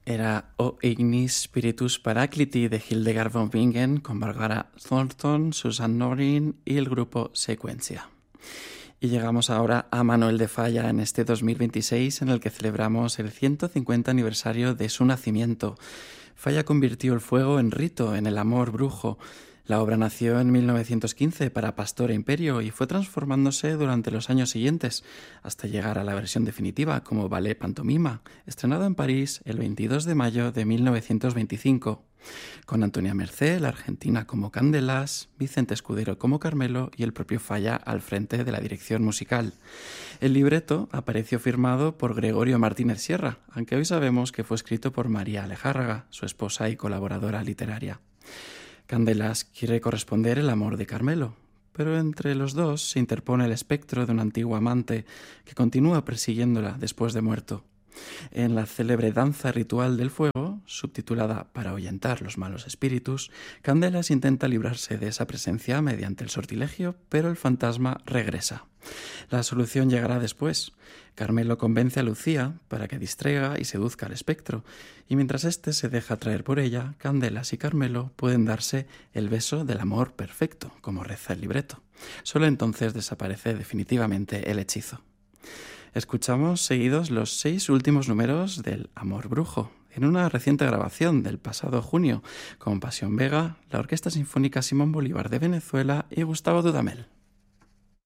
Era O Ignis Spiritus Paracliti de Hildegard von Bingen con Barbara Thornton, Susan Norin y el grupo Sequencia. Y llegamos ahora a Manuel de Falla en este 2026 en el que celebramos el 150 aniversario de su nacimiento. Falla convirtió el fuego en rito, en el amor brujo. La obra nació en 1915 para Pastor e Imperio y fue transformándose durante los años siguientes, hasta llegar a la versión definitiva como ballet pantomima, estrenado en París el 22 de mayo de 1925, con Antonia Mercé, la argentina, como Candelas, Vicente Escudero como Carmelo y el propio Falla al frente de la dirección musical. El libreto apareció firmado por Gregorio Martínez Sierra, aunque hoy sabemos que fue escrito por María Alejárraga, su esposa y colaboradora literaria. Candelas quiere corresponder el amor de Carmelo, pero entre los dos se interpone el espectro de un antiguo amante que continúa persiguiéndola después de muerto. En la célebre danza ritual del fuego, subtitulada Para ahuyentar los malos espíritus, Candelas intenta librarse de esa presencia mediante el sortilegio, pero el fantasma regresa. La solución llegará después. Carmelo convence a Lucía para que distraiga y seduzca al espectro, y mientras éste se deja atraer por ella, Candelas y Carmelo pueden darse el beso del amor perfecto, como reza el libreto. Solo entonces desaparece definitivamente el hechizo. Escuchamos seguidos los 6 últimos números del Amor Brujo, en una reciente grabación del pasado junio, con Pasión Vega, la Orquesta Sinfónica Simón Bolívar de Venezuela y Gustavo Dudamel.